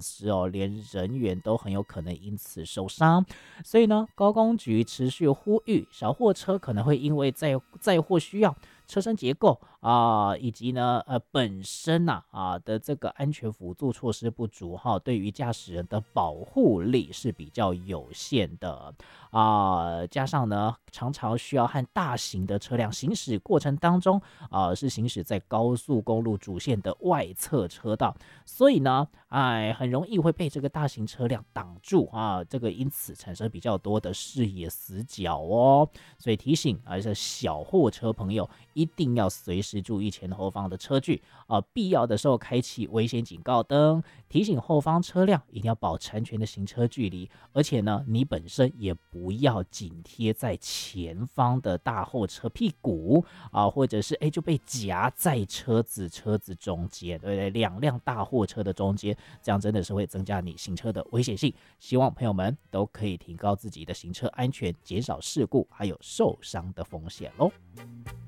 损失哦，连人员都很有可能因此受伤。所以呢，高工局持续呼吁，小货车可能会因为载货需要、车身结构以及呢本身的这个安全辅助措施不足哈，对于驾驶人的保护力是比较有限的加上呢常常需要和大型的车辆行驶过程当中是行驶在高速公路主线的外侧车道，所以呢很容易会被这个大型车辆挡住这个因此产生比较多的视野死角哦。所以提醒这小货车朋友一定要随时注意前后方的车距必要的时候开启危险警告灯，提醒后方车辆一定要保持安全的行车距离，而且呢，你本身也不要紧贴在前方的大货车屁股或者是就被夹在车子中间，对不对？两辆大货车的中间，这样真的是会增加你行车的危险性。希望朋友们都可以提高自己的行车安全，减少事故还有受伤的风险咯。